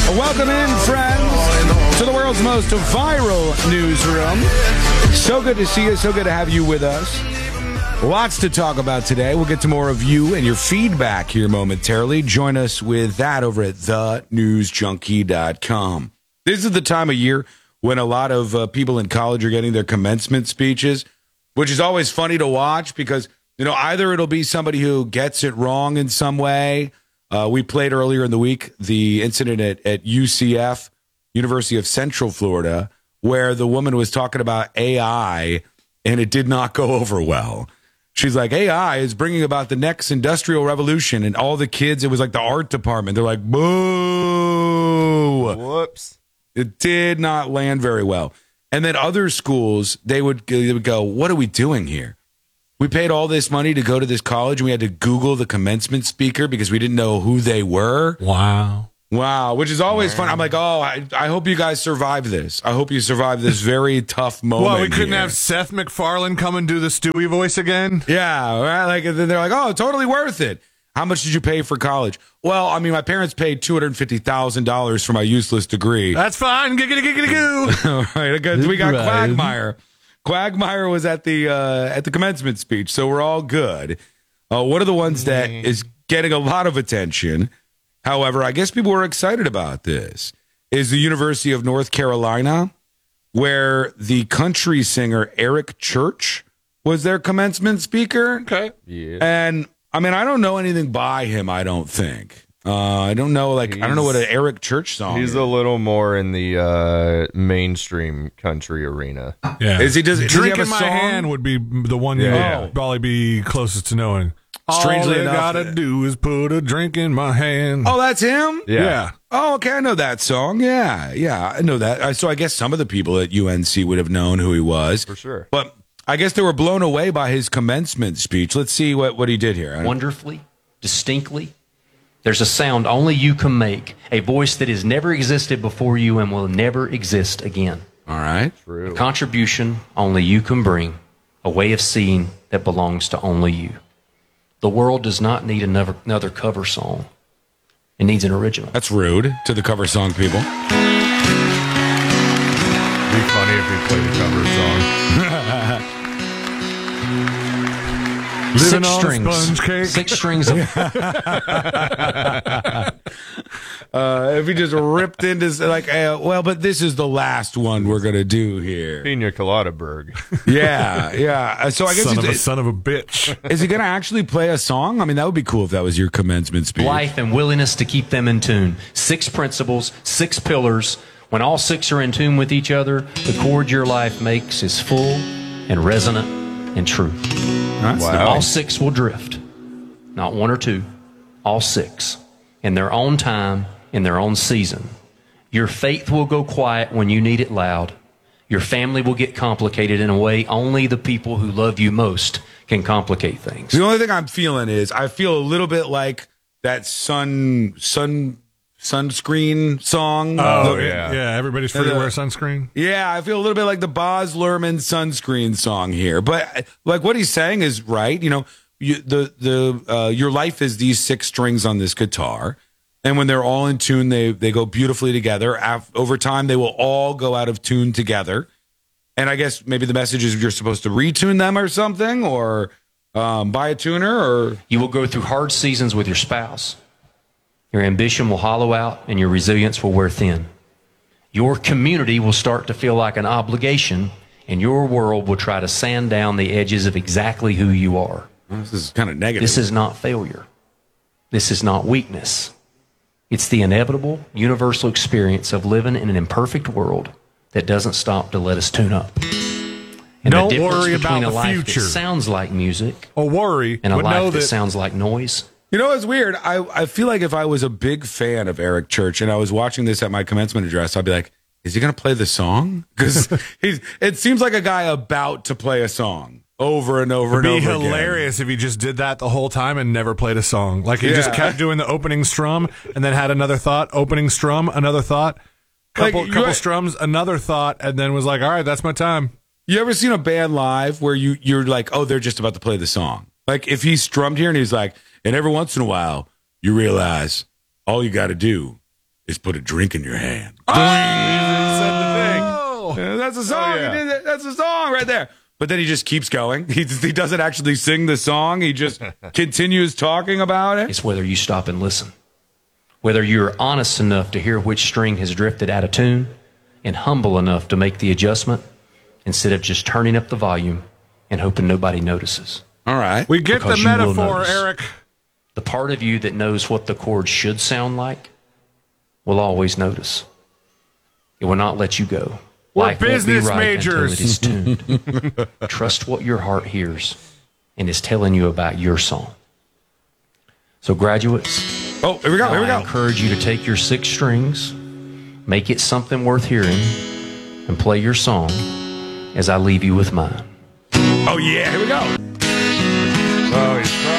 Welcome in, friends, to the world's most viral newsroom. So good to see you. So good to have you with us. Lots to talk about today. We'll get to more of you and your feedback here momentarily. Join us with that over at thenewsjunkie.com. This is the time of year when a lot of people in college are getting their commencement speeches, which is always funny to watch because, either it'll be somebody who gets it wrong in some way. We played earlier in the week the incident at UCF, University of Central Florida, where the woman was talking about AI and it did not go over well. She's like, AI is bringing about the next industrial revolution, and all the kids, it was like the art department. They're like, boo. Whoops. It did not land very well. And then other schools, they would go, what are we doing here? We paid all this money to go to this college, and we had to Google the commencement speaker because we didn't know who they were. Wow, which is always fun. I'm like, I hope you guys survive this. I hope you survive this very tough moment. Well, we couldn't here. have Seth MacFarlane come and do the Stewie voice again? Yeah, right? Like, then they're like, oh, totally worth it. How much did you pay for college? Well, I mean, my parents paid $250,000 for my useless degree. That's fine. Giggity, giggity, goo. All right, we got Quagmire. Quagmire was at the commencement speech, so we're all good. One of the ones that is getting a lot of attention, however, I guess people were excited about this, is the University of North Carolina, where the country singer Eric Church was their commencement speaker. Okay. Yeah. And, I mean, I don't know anything by him, I don't think. I don't know what an Eric Church song is. He's a little more in the mainstream country arena. Yeah. Does he Drink have in a My song? Hand would be the one you'd probably be closest to knowing. Strangely All enough, gotta do is put a drink in my hand. Oh, that's him? Yeah. Oh, okay, I know that song. Yeah, I know that. So I guess some of the people at UNC would have known who he was. For sure. But I guess they were blown away by his commencement speech. Let's see what he did here. Wonderfully, distinctly. There's a sound only you can make, a voice that has never existed before you and will never exist again. All right. A contribution only you can bring, a way of seeing that belongs to only you. The world does not need another cover song. It needs an original. That's rude to the cover song people. It'd be funny if we played a cover song. Living Six on strings. a sponge cake. 6 strings of If he just ripped into but this is the last one we're gonna do here. Pina Colada Berg. Yeah. So I guess son of a bitch. is he gonna actually play a song? I mean, that would be cool if that was your commencement speech. life and willingness to keep them in tune. 6 principles, 6 pillars. When all 6 are in tune with each other, the chord your life makes is full and resonant and true. That's Wow. All 6 will drift. Not 1 or 2. All 6. In their own time, in their own season. Your faith will go quiet when you need it loud. Your family will get complicated in a way only the people who love you most can complicate things. The only thing I'm feeling is I feel a little bit like that sunscreen song. Oh, yeah. Yeah, everybody's free to wear sunscreen. Yeah, I feel a little bit like the Boz Luhrmann sunscreen song here. But like what he's saying is right. Your life is these 6 strings on this guitar. And when they're all in tune, they go beautifully together. Over time, they will all go out of tune together. And I guess maybe the message is you're supposed to retune them or something, or buy a tuner, or You will go through hard seasons with your spouse. Your ambition will hollow out and your resilience will wear thin. Your community will start to feel like an obligation, and your world will try to sand down the edges of exactly who you are. this is kind of negative. This is not failure. This is not weakness. It's the inevitable, universal experience of living in an imperfect world that doesn't stop to let us tune up. And Don't the difference worry between about a the life future. that sounds like music Or worry, and a but know life that that sounds like noise. You know, it's weird. I feel like if I was a big fan of Eric Church and I was watching this at my commencement address, I'd be like, is he going to play the song? Because it seems like a guy about to play a song over and over and It'd over be hilarious if he just did that the whole time and never played a song. Like he just kept doing the opening strum and then had another thought, opening strum, another thought, couple strums, another thought, and then was like, all right, that's my time. You ever seen a band live where you're like, oh, they're just about to play the song? Like if he strummed here and he's like, and every once in a while you realize all you got to do is put a drink in your hand. Oh! That's a song. yeah. He did it. That's a song right there. But then he just keeps going. He doesn't actually sing the song. He just continues talking about it. It's whether you stop and listen, whether you're honest enough to hear which string has drifted out of tune and humble enough to make the adjustment instead of just turning up the volume and hoping nobody notices. All right. We get Because the you will metaphor, notice. Eric. The part of you that knows what the chord should sound like will always notice. It will not let you go. We're Life won't be business right majors. until it is tuned. Trust what your heart hears and is telling you about your song. So graduates, Oh, here we go. Here we I go. encourage you to take your 6 strings, make it something worth hearing, and play your song as I leave you with mine. Oh, yeah. Here we go. Oh, he's